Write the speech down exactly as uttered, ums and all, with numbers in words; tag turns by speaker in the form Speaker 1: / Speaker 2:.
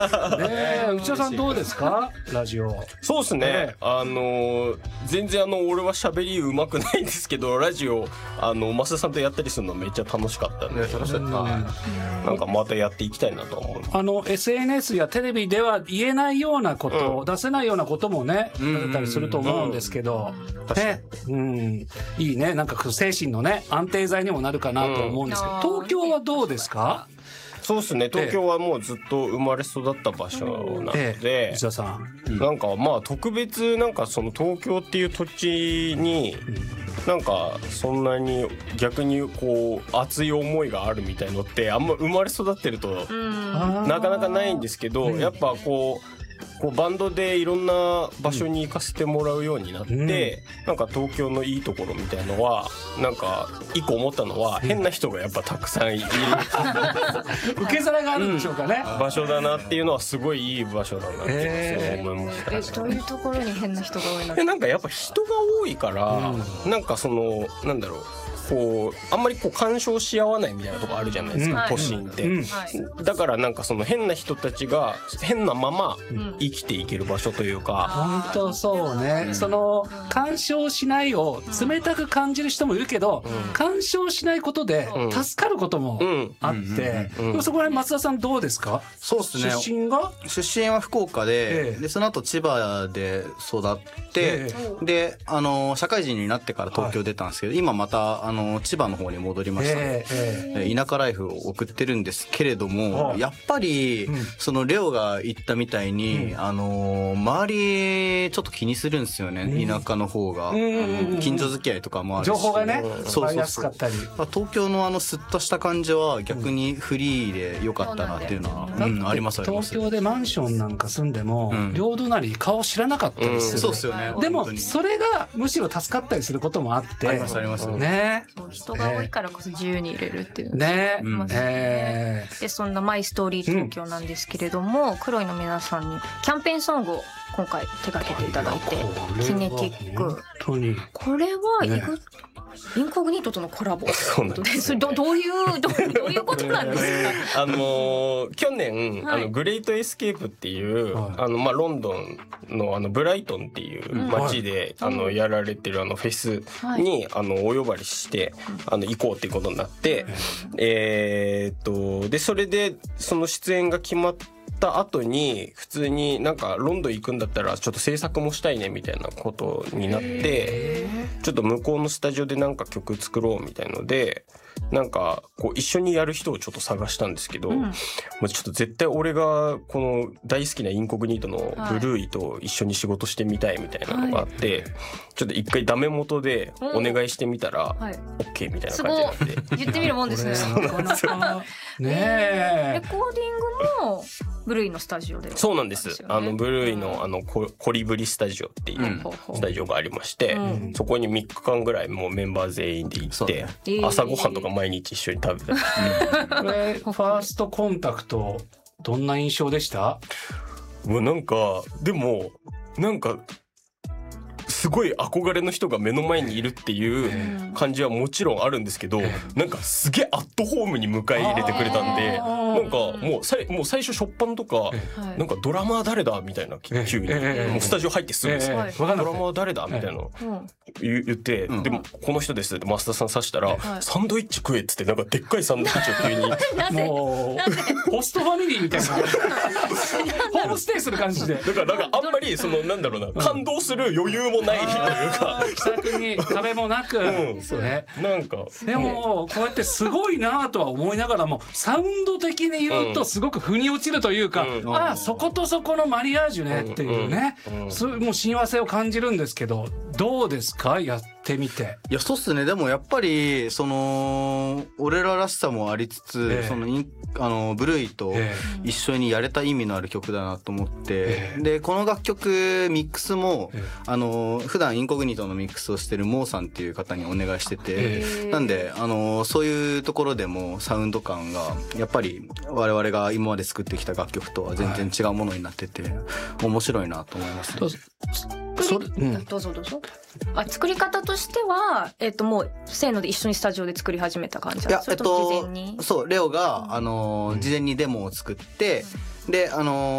Speaker 1: ねえ、内田さんどうですかラジオ。
Speaker 2: そうですね、
Speaker 1: ええ、
Speaker 2: あの全然あの俺は喋り上手くないんですけど、ラジオあの増田さんとやったりするのめっちゃ楽しかったんで、
Speaker 3: ね、楽しかった、うん、
Speaker 2: なんかまたやっていきたいなと思う。
Speaker 1: あの エスエヌエス やテレビでは言えないようなこと、うん、出せないようなこともね出たりすると思うんですけど、うん、ね、うん、いいね、なんか精神のね安定剤にもなるかなと思うんですけど、うん、東京はどうですか？
Speaker 2: そうですね、東京はもうずっと生まれ育った場所なので、ええ、
Speaker 1: 内田さん、
Speaker 2: なんかまあ特別なんかその東京っていう土地になんかそんなに逆にこう熱い思いがあるみたいのってあんま生まれ育ってるとなかなかないんですけど、やっぱこうこうバンドでいろんな場所に行かせてもらうようになって、うん、なんか東京のいいところみたいのはなんか一個思ったのは、変な人がやっぱたくさんいる
Speaker 1: 受け皿があるんでしょうかね、
Speaker 2: うん、場所だなっていうのはすごいいい場所だなって思いました、ね。
Speaker 4: えー、どういうところに変な人が多いの？
Speaker 2: えなんかやっぱ人が多いから、うん、なんかそのなんだろう、こうあんまりこう干渉し合わないみたいなとこあるじゃないですか、うん、都心って、うん、だからなんかその変な人たちが変なまま生きていける場所というか、
Speaker 1: 本当そうね、うん、その干渉しないを冷たく感じる人もいるけど、うん、干渉しないことで助かることもあって、うんうん、そこら辺松田さんどうですか？
Speaker 3: そうですね、
Speaker 1: 出身が
Speaker 3: 出身は福岡で、ええ、でその後千葉で育って、ええ、であの社会人になってから東京出たんですけど、はい、今またあの千葉の方に戻りました、ね、えーえー、田舎ライフを送ってるんですけれども、やっぱり、うん、そのレオが言ったみたいに、うん、あの周りちょっと気にするんですよね、うん、田舎の方が、うん、近所付き合いとかもあるし、
Speaker 1: 情報がね、
Speaker 3: そうそうそう、
Speaker 1: やすかったり、
Speaker 3: 東京のあのスッとした感じは逆にフリーで良かったなっていうのは、うんうん、ありますあります。
Speaker 1: 東京でマンションなんか住んでも、うん、両隣顔知らなかったりする、うん、
Speaker 3: そうですよね。
Speaker 1: でもそれがむしろ助かったりすることもあって、
Speaker 3: ありますあります
Speaker 1: ね、
Speaker 4: 人が多いからこそ自由に入れるっていう
Speaker 1: ね、
Speaker 4: うん、えー、でそんなマイストーリー東京なんですけれども、うん、黒いの皆さんにキャンペーンソングを今回手掛けていただいて、キネティック、これはイグ、ね、インコグニートとのコラボということで、それ ど, どういうどういうことなんですか？
Speaker 2: あのー、去年、はい、あのグレートエスケープっていう、はい、あのまあロンドンのあのブライトンっていう街で、うん、あのやられてるあのフェスに、はい、あのお呼ばれしてあの行こうっていうことになって、うん、えー、っとでそれでその出演が決まってた後に普通になんかロンドン行くんだったらちょっと制作もしたいねみたいなことになって、ちょっと向こうのスタジオでなんか曲作ろうみたいのでなんかこう一緒にやる人をちょっと探したんですけど、うん、もうちょっと絶対俺がこの大好きなインコグニートのブルーイと一緒に仕事してみたいみたいなのがあって、はい、ちょっと一回ダメ元でお願いしてみたら OK みたいな感じになって、
Speaker 4: 言ってみるもんですね。
Speaker 1: そうなんですよねえ、
Speaker 4: レコーディングもブルーイのスタジオで、
Speaker 2: そうなんです、あのブルーイのあのコリブリスタジオっていうスタジオがありまして、うん、そこにみっかかんぐらいもうメンバー全員で行って、ね、朝ごはんとか毎日一緒に食べたり、
Speaker 1: これファーストコンタクトどんな印象でした？
Speaker 2: もうなんかでもなんかすごい憧れの人が目の前にいるっていう感じはもちろんあるんですけど、なんかすげえアットホームに迎え入れてくれたんで、なんかもうさいもう最初初っ端とかなんかドラマー誰だみたいな急にもうスタジオ入ってすぐですよ、ドラマー誰だみたいな言って、でもこの人ですって増田さん指したらサンドイッチ食えっつってなんかでっかいサンドイッチを急に
Speaker 1: もうホストファミリーみたいなホームステイする感じで、
Speaker 2: だからなんかあんまりそのなんだろうな、感動する余裕もないというか、
Speaker 1: 気さくに壁もなく、うん、そうね、
Speaker 2: なんか
Speaker 1: でもこうやってすごいなとは思いながらもサウンド的に言うとすごく腑に落ちるというか、うん、ああそことそこのマリアージュねっていうね、うんうん、そもう親和性を感じるんですけど、どうですかやってみて？
Speaker 3: いやそうっすね、でもやっぱりその俺ららしさもありつつ、えー、そのインあのブルーイと一緒にやれた意味のある曲だなと思って、えー、でこの楽曲ミックスも、えー、あの普段インコグニートのミックスをしてるモーさんっていう方にお願いしてて、えー、なんであのそういうところでもサウンド感がやっぱり我々が今まで作ってきた楽曲とは全然違うものになってて、はい、面白いなと思いますね。
Speaker 4: それ、うん、どうぞどうぞ。あ、作り方としては、えっともうせーので一緒にスタジオで作り始めた感じ。いや、それとも事前に、
Speaker 3: えっと、そうレオが、うん、あの事前にデモを作って、 であのー